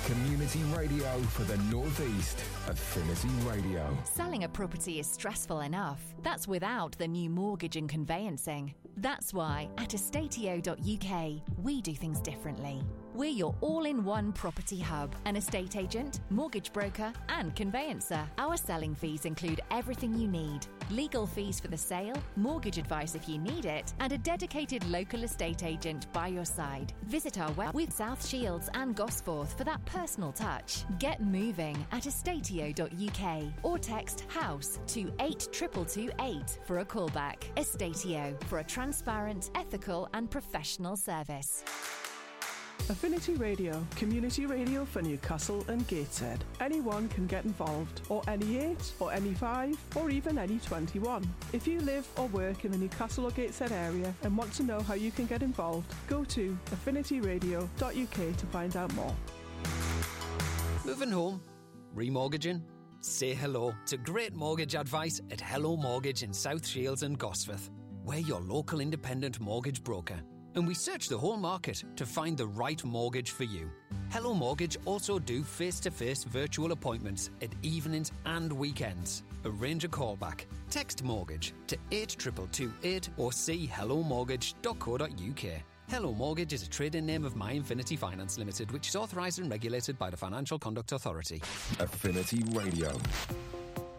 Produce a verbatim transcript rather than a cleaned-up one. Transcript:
Community radio for the North East. Affinity Radio. Selling a property is stressful enough. That's without the new mortgage and conveyancing. That's why at estatio dot U K we do things differently. We're your all-in-one property hub, an estate agent, mortgage broker and conveyancer. Our selling fees include everything you need. Legal fees for the sale, mortgage advice if you need it, and a dedicated local estate agent by your side. Visit our web with South Shields and Gosforth for that personal touch. Get moving at estatio dot U K or text HOUSE to eight two two two eight for a callback. Estatio, for a transparent, ethical and professional service. Affinity Radio, community radio for Newcastle and Gateshead. Anyone can get involved, or any eight, or any five, or even any twenty-one. If you live or work in the Newcastle or Gateshead area and want to know how you can get involved, go to affinity radio dot U K to find out more. Moving home? Remortgaging? Say hello to great mortgage advice at Hello Mortgage in South Shields and Gosforth. We're your local independent mortgage broker, and we search the whole market to find the right mortgage for you. Hello Mortgage also do face-to-face virtual appointments at evenings and weekends. Arrange a callback. Text mortgage to eight two two two eight or see hello mortgage dot co dot U K. Hello Mortgage is a trading name of My Infinity Finance Limited, which is authorised and regulated by the Financial Conduct Authority. Affinity Radio.